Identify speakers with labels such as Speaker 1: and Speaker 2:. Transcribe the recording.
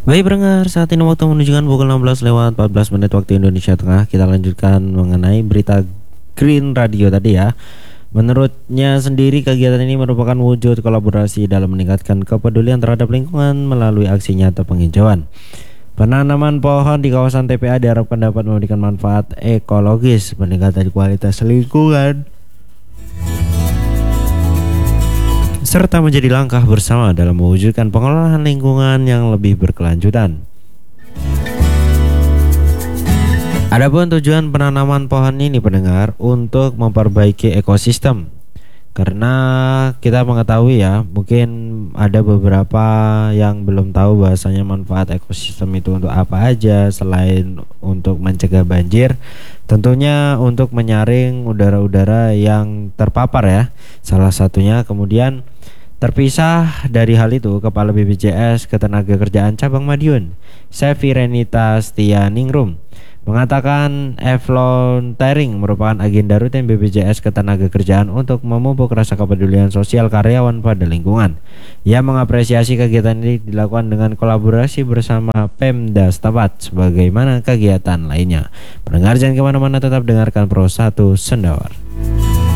Speaker 1: Baik pendengar, saat ini waktu menunjukkan pukul 16 lewat 14 menit waktu Indonesia Tengah. Kita lanjutkan mengenai berita Green Radio tadi ya. Menurutnya sendiri kegiatan ini merupakan wujud kolaborasi dalam meningkatkan kepedulian terhadap lingkungan melalui aksi nyata penghijauan. Penanaman pohon di kawasan TPA diharapkan dapat memberikan manfaat ekologis, meningkatkan kualitas lingkungan, serta menjadi langkah bersama dalam mewujudkan pengelolaan lingkungan yang lebih berkelanjutan. Adapun tujuan penanaman pohon ini pendengar untuk memperbaiki ekosistem. Karena kita mengetahui ya, mungkin ada beberapa yang belum tahu bahasanya manfaat ekosistem itu untuk apa aja selain untuk mencegah banjir, tentunya untuk menyaring udara-udara yang terpapar ya. Salah satunya kemudian terpisah dari hal itu, Kepala BPJS Ketenagakerjaan Cabang Madiun, Sevi Renita Stianingrum, mengatakan volunteering merupakan agenda rutin BPJS Ketenagakerjaan untuk memupuk rasa kepedulian sosial karyawan pada lingkungan. Ia mengapresiasi kegiatan ini dilakukan dengan kolaborasi bersama Pemda setempat sebagaimana kegiatan lainnya. Pendengar jangan kemana-mana, tetap dengarkan Pro 1 Sendawar.